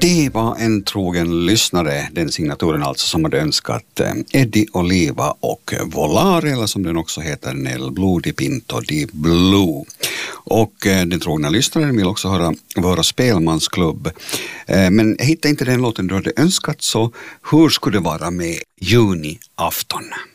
Det var en trogen lyssnare, den signaturen alltså, som hade önskat Eddie Oliva och Volare, eller som den också heter, Nel Blue di Pinto di Blue. Och den trogna lyssnaren vill också höra våra spelmansklubb. Men hitta inte den låten du hade önskat, så hur skulle det vara med juniafton?